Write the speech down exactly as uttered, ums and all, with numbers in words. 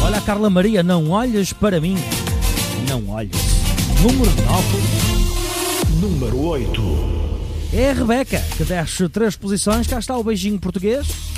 Olha a Carla Maria, não olhes para mim. Não olhes. Número nove. Número oito. É a Rebeca, que desce três posições. Cá está o beijinho português.